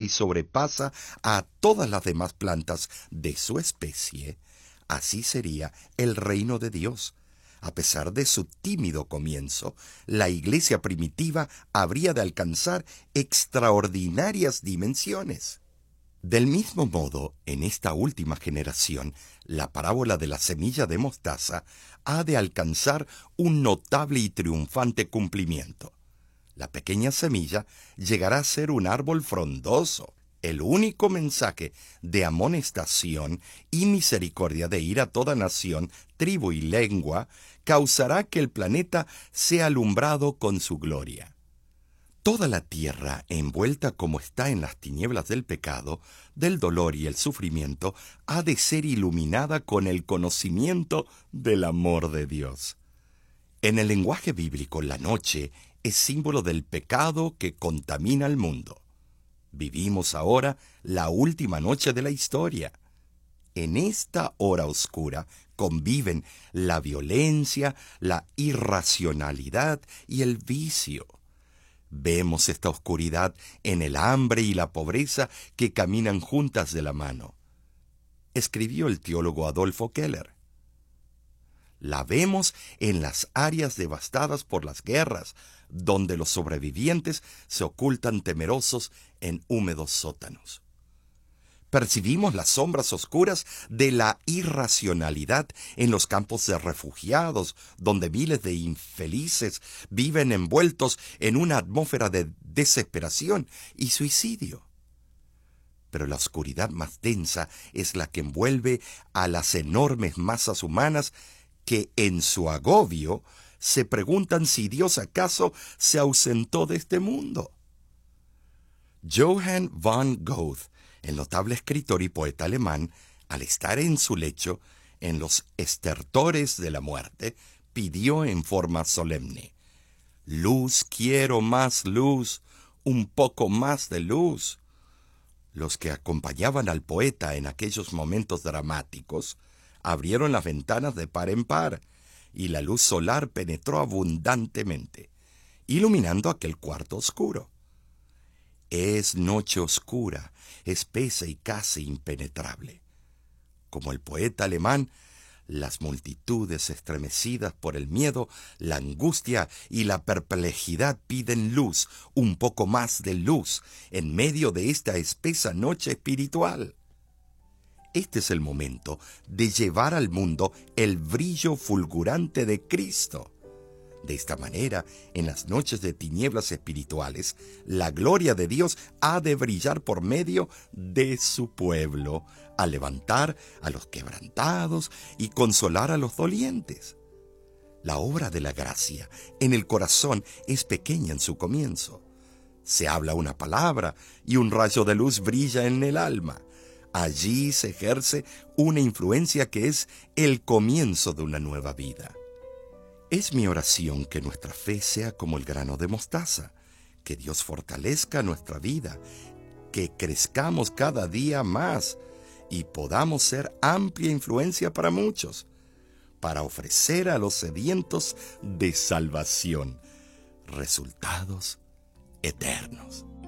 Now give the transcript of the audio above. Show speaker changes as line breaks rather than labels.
y sobrepasa a todas las demás plantas de su especie, así sería el reino de Dios. A pesar de su tímido comienzo, la iglesia primitiva habría de alcanzar extraordinarias dimensiones. Del mismo modo, en esta última generación, la parábola de la semilla de mostaza ha de alcanzar un notable y triunfante cumplimiento. La pequeña semilla llegará a ser un árbol frondoso. El único mensaje de amonestación y misericordia de ir a toda nación, tribu y lengua causará que el planeta sea alumbrado con su gloria. Toda la tierra, envuelta como está en las tinieblas del pecado, del dolor y el sufrimiento, ha de ser iluminada con el conocimiento del amor de Dios. En el lenguaje bíblico, la noche es símbolo del pecado que contamina al mundo. Vivimos ahora la última noche de la historia. En esta hora oscura conviven la violencia, la irracionalidad y el vicio. Vemos esta oscuridad en el hambre y la pobreza que caminan juntas de la mano. Escribió el teólogo Adolfo Keller. La vemos en las áreas devastadas por las guerras, donde los sobrevivientes se ocultan temerosos en húmedos sótanos. Percibimos las sombras oscuras de la irracionalidad en los campos de refugiados, donde miles de infelices viven envueltos en una atmósfera de desesperación y suicidio. Pero la oscuridad más densa es la que envuelve a las enormes masas humanas que en su agobio se preguntan si Dios acaso se ausentó de este mundo. Johann von Goethe, el notable escritor y poeta alemán, al estar en su lecho, en los estertores de la muerte, pidió en forma solemne: «Luz, quiero más luz, un poco más de luz». Los que acompañaban al poeta en aquellos momentos dramáticos abrieron las ventanas de par en par, y la luz solar penetró abundantemente, iluminando aquel cuarto oscuro. Es noche oscura, espesa y casi impenetrable. Como el poeta alemán, las multitudes estremecidas por el miedo, la angustia y la perplejidad piden luz, un poco más de luz, en medio de esta espesa noche espiritual. Este es el momento de llevar al mundo el brillo fulgurante de Cristo. De esta manera, en las noches de tinieblas espirituales, la gloria de Dios ha de brillar por medio de su pueblo, a levantar a los quebrantados y consolar a los dolientes. La obra de la gracia en el corazón es pequeña en su comienzo. Se habla una palabra y un rayo de luz brilla en el alma. Allí se ejerce una influencia que es el comienzo de una nueva vida. Es mi oración que nuestra fe sea como el grano de mostaza, que Dios fortalezca nuestra vida, que crezcamos cada día más y podamos ser amplia influencia para muchos, para ofrecer a los sedientos de salvación resultados eternos.